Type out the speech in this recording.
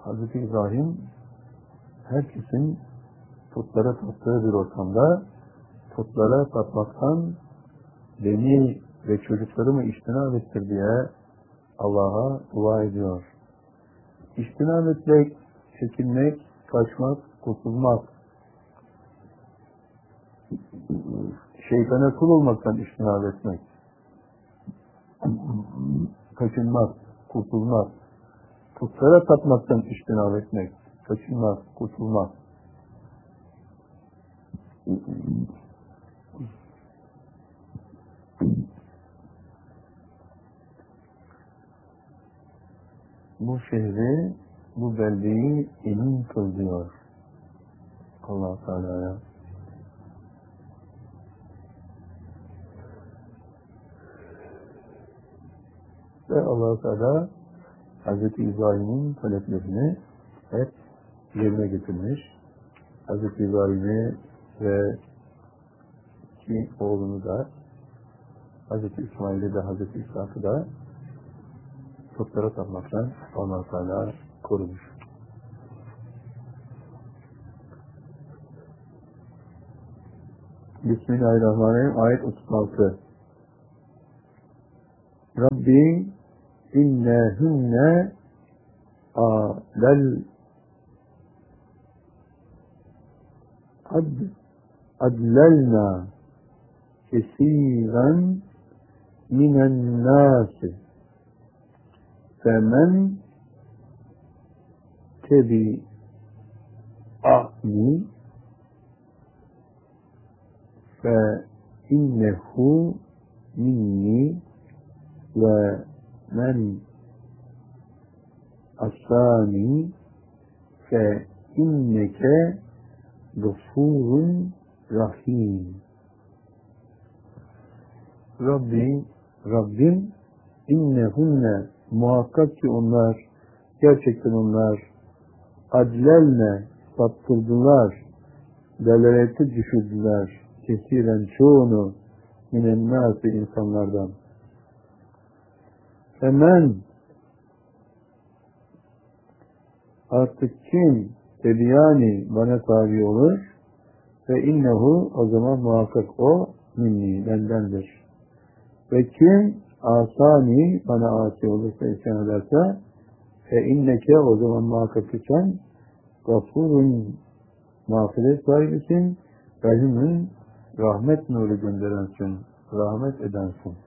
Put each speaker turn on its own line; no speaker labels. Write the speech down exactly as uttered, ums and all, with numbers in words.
Hazreti İbrahim herkesin putlara taptığı bir ortamda putlara tapmaktan beni ve çocuklarımı içtinab ettir diye Allah'a dua ediyor. İçtinab etmek, çekinmek, kaçmak, kurtulmak, şeytana kul olmaktan içtinab etmek, kaçınmak, kurtulmak, putlara tapmaktan içtinab etmek, kaçınmak, kurtulmak. Bu şehri, bu beldeyi emin kıl diyor Allah Teala'ya. Ve Allah Teala Hazreti İbrahim'in taleplerini hep yerine getirmiş. Hazreti İbrahim'i ve iki oğlunu da, Hazreti İsmail'i de Hazreti İshak'ı da putlara tapmaktan Allah Teala korumuş. Bismillahirrahmanirrahim. Ayet otuz altı. Rabbi innehunne adel ad adlelna kesiren minen nasi femen tebi'ani fe innehu minni ve men asani fe inneke gafurun rahim. Rabbi, Rabbim innehunne muhakkak ki onlar, gerçekten onlar adlelne saptırdılar, delalete düşürdüler kesiren çoğunu minen nâsi insanlardan. Hemen artık kim tebiyani bana tabi olur ve innehu o zaman muhakkak o minni bendendir. Ve kim asani bana asi olursa isyan ederse ve inneke o zaman muhakkak ki sen gafurun mağfiret sahibisin, rahimin rahmet nuru gönderensin, rahmet edensin.